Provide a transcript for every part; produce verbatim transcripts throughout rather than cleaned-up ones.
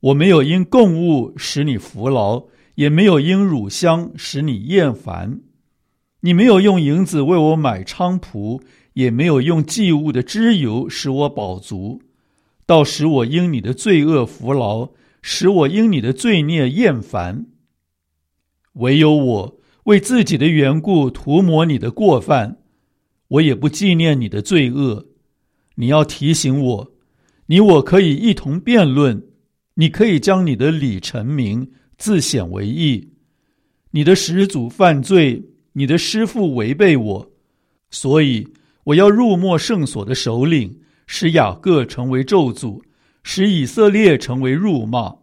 我没有因供物使你服劳，也没有因乳香使你厌烦。你没有用银子为我买菖蒲，也没有用祭物的脂油使我饱足，倒使我因你的罪恶服劳，使我因你的罪孽厌烦。唯有我为自己的缘故涂抹你的过犯，我也不纪念你的罪恶。你要提醒我，你我可以一同辩论，你可以将你的理陈明，自显为义。你的始祖犯罪，你的师父违背我，所以我要入没圣所的首领，使雅各成为咒诅，使以色列成为辱骂。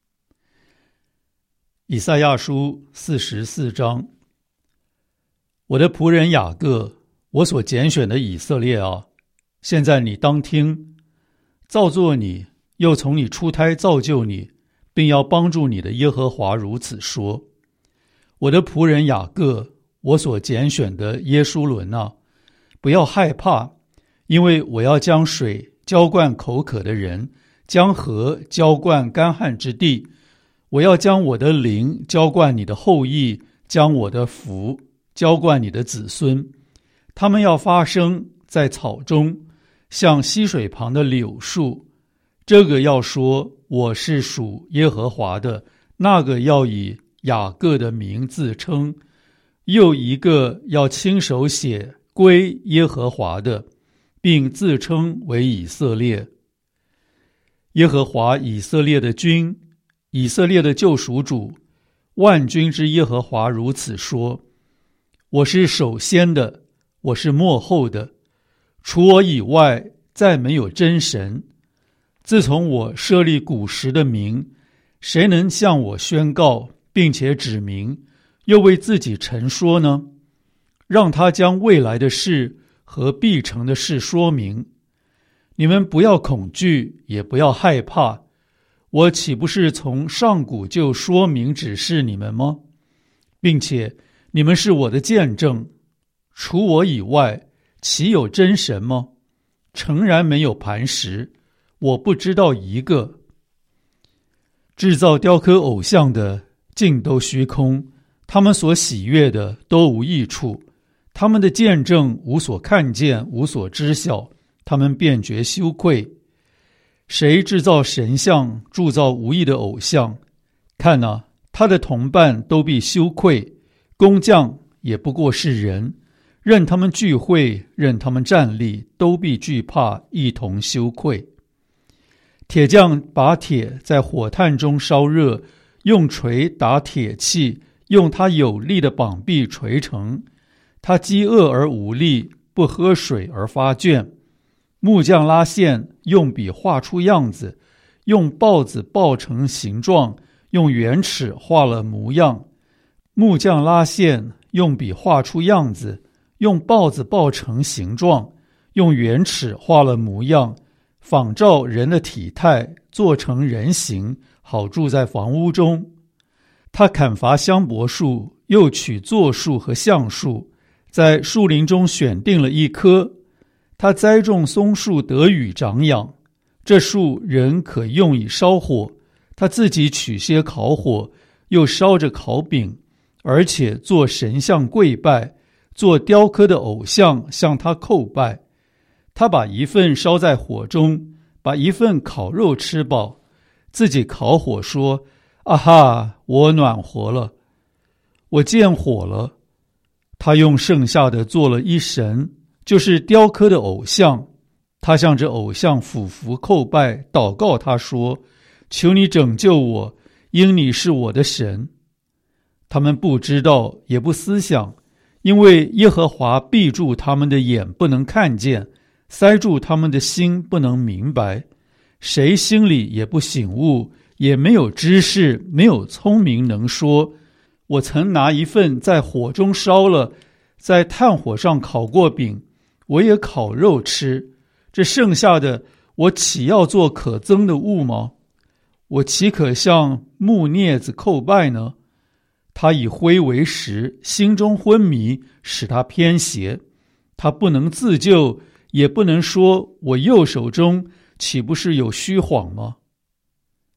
以赛亚书四十四章。我的仆人雅各，我所拣选的以色列啊，现在你当听，造作你，又从你出胎造就你，并要帮助你的耶和华如此说：我的仆人雅各，我所拣选的耶书伦啊，不要害怕，因为我要将水浇灌口渴的人，将河浇灌干旱之地。我要将我的灵浇灌你的后裔，将我的福浇灌你的子孙。他们要发生在草中，像溪水旁的柳树。这个要说我是属耶和华的，那个要以雅各的名自称，又一个要亲手写归耶和华的，并自称为以色列。耶和华以色列的君，以色列的救赎主，万军之耶和华如此说：我是首先的，我是末后的，除我以外再没有真神。自从我设立古时的名，谁能向我宣告并且指明，又为自己陈说呢？让他将未来的事和必成的事说明。你们不要恐惧，也不要害怕，我岂不是从上古就说明指示你们吗？并且你们是我的见证，除我以外，岂有真神吗？诚然没有磐石，我不知道一个。制造雕刻偶像的尽都虚空，他们所喜悦的都无益处，他们的见证无所看见，无所知晓，他们便觉羞愧。谁制造神像，铸造无益的偶像，看啊，他的同伴都必羞愧，工匠也不过是人，任他们聚会，任他们站立，都必惧怕，一同羞愧。铁匠把铁在火炭中烧热，用锤打铁器，用他有力的膀臂锤成。他饥饿而无力，不喝水而发倦。木匠拉线，用笔画出样子，用刨子刨成形状，用圆尺画了模样。木匠拉线，用笔画出样子，用刨子刨成形状，用圆尺画了模样，仿照人的体态，做成人形，好住在房屋中。他砍伐香柏树，又取柞树和橡树，在树林中选定了一棵。他栽种松树，得雨长养，这树人可用以烧火。他自己取些烤火，又烧着烤饼，而且做神像跪拜，做雕刻的偶像向他叩拜。他把一份烧在火中，把一份烤肉吃饱，自己烤火说：啊哈，我暖和了，我见火了。他用剩下的做了一神，就是雕刻的偶像。他向着偶像俯伏叩拜，祷告他说：求你拯救我，因你是我的神。他们不知道，也不思想，因为耶和华闭住他们的眼，不能看见，塞住他们的心，不能明白。谁心里也不醒悟，也没有知识，没有聪明能说：我曾拿一份在火中烧了，在炭火上烤过饼，我也烤肉吃，这剩下的我岂要做可憎的物吗？我岂可向木镊子叩拜呢？他以灰为食，心中昏迷，使他偏斜。他不能自救，也不能说：我右手中岂不是有虚谎吗？